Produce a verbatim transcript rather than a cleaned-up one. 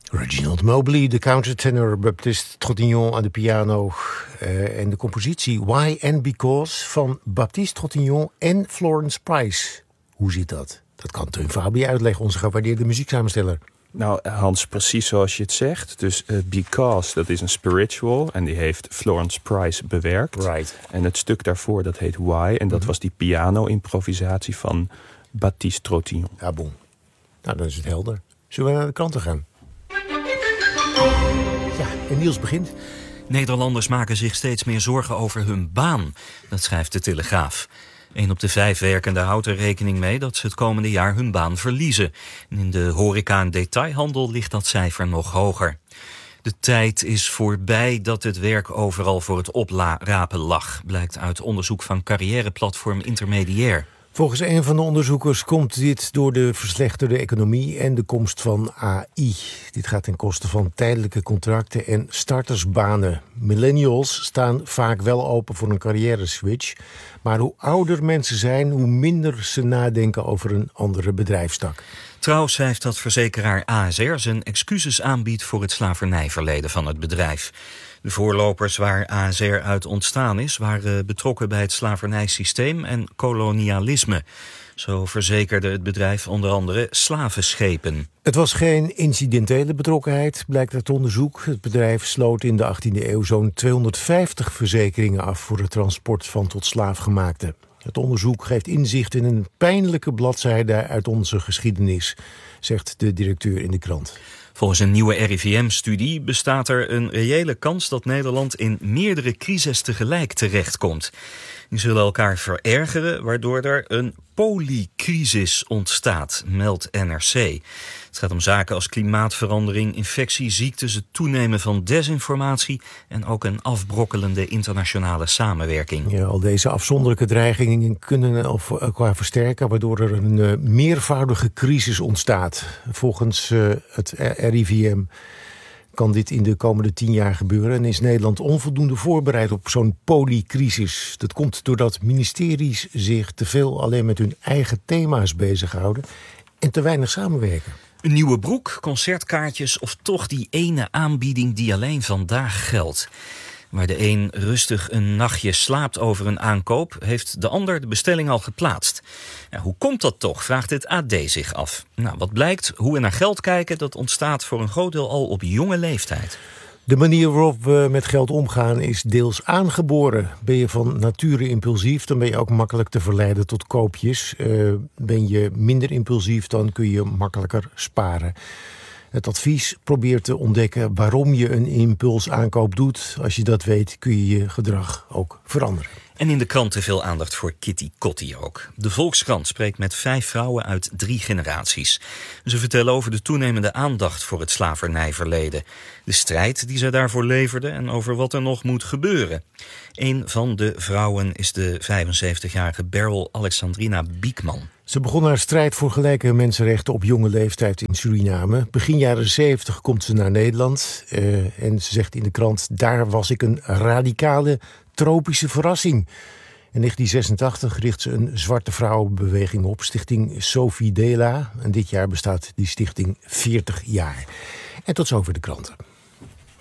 Reginald Mobley, de countertenor, Baptiste Trottignon aan de piano uh, en de compositie Why and Because van Baptiste Trottignon en Florence Price. Hoe zit dat? Dat kan Teun Fabi uitleggen, onze gewaardeerde muzieksamensteller. Nou, Hans, precies zoals je het zegt. Dus uh, Because, dat is een spiritual en die heeft Florence Price bewerkt. Right. En het stuk daarvoor, dat heet Why. En dat mm-hmm. was die piano-improvisatie van Baptiste Trottignon. Ja, bon. Nou, dan is het helder. Zullen we naar de kranten gaan? Ja, en Niels begint. Nederlanders maken zich steeds meer zorgen over hun baan. Dat schrijft de Telegraaf. Een op de vijf werkenden houdt er rekening mee dat ze het komende jaar hun baan verliezen. En in de horeca- en detailhandel ligt dat cijfer nog hoger. De tijd is voorbij dat het werk overal voor het oprapen lag, blijkt uit onderzoek van carrièreplatform Intermediair. Volgens een van de onderzoekers komt dit door de verslechterde economie en de komst van A I. Dit gaat ten koste van tijdelijke contracten en startersbanen. Millennials staan vaak wel open voor een carrière-switch. Maar hoe ouder mensen zijn, hoe minder ze nadenken over een andere bedrijfstak. Trouw schrijft dat verzekeraar A S R zijn excuses aanbiedt voor het slavernijverleden van het bedrijf. De voorlopers waar A S R uit ontstaan is, waren betrokken bij het slavernijsysteem en kolonialisme. Zo verzekerde het bedrijf onder andere slavenschepen. Het was geen incidentele betrokkenheid, blijkt uit onderzoek. Het bedrijf sloot in de achttiende eeuw zo'n tweehonderdvijftig verzekeringen af voor het transport van tot slaafgemaakten. Het onderzoek geeft inzicht in een pijnlijke bladzijde uit onze geschiedenis, zegt de directeur in de krant. Volgens een nieuwe R I V M-studie bestaat er een reële kans dat Nederland in meerdere crises tegelijk terechtkomt. Die zullen elkaar verergeren, waardoor er een polycrisis ontstaat, meldt N R C. Het gaat om zaken als klimaatverandering, infectieziektes, het toenemen van desinformatie en ook een afbrokkelende internationale samenwerking. Ja, al deze afzonderlijke dreigingen kunnen elkaar versterken, waardoor er een uh, meervoudige crisis ontstaat. Volgens uh, het R I V M kan dit in de komende tien jaar gebeuren en is Nederland onvoldoende voorbereid op zo'n polycrisis. Dat komt doordat ministeries zich te veel alleen met hun eigen thema's bezighouden en te weinig samenwerken. Een nieuwe broek, concertkaartjes of toch die ene aanbieding die alleen vandaag geldt. Waar de een rustig een nachtje slaapt over een aankoop, heeft de ander de bestelling al geplaatst. Ja, hoe komt dat toch, vraagt het A D zich af. Nou, wat blijkt, hoe we naar geld kijken, dat ontstaat voor een groot deel al op jonge leeftijd. De manier waarop we met geld omgaan is deels aangeboren. Ben je van nature impulsief, dan ben je ook makkelijk te verleiden tot koopjes. Uh, ben je minder impulsief, dan kun je makkelijker sparen. Het advies probeert te ontdekken waarom je een impulsaankoop doet. Als je dat weet, kun je je gedrag ook veranderen. En in de kranten veel aandacht voor Kitty Kotti ook. De Volkskrant spreekt met vijf vrouwen uit drie generaties. Ze vertellen over de toenemende aandacht voor het slavernijverleden. De strijd die zij daarvoor leverden en over wat er nog moet gebeuren. Een van de vrouwen is de vijfenzeventigjarige Beryl Alexandrina Biekman. Ze begon haar strijd voor gelijke mensenrechten op jonge leeftijd in Suriname. Begin jaren zeventig komt ze naar Nederland. Uh, en ze zegt in de krant, daar was ik een radicale tropische verrassing. In negentien zesentachtig richt ze een zwarte vrouwenbeweging op, stichting Sophie Dela. En dit jaar bestaat die stichting veertig jaar. En tot zover de kranten.